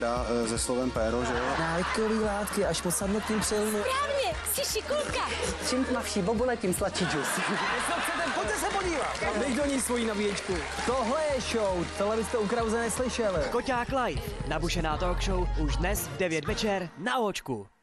se slovem péro, že jo? Návykový látky až po samotným přilnu. Správně, jsi šikulka. Čím tmavší bobule, tím sladší džus. Pojďte se podívat. Dej do ní svoji nabíječku. Tohle je show, tohle byste u Krause neslyšeli. Koťák Live, nabušená talk show už dnes v 9 večer na Očku.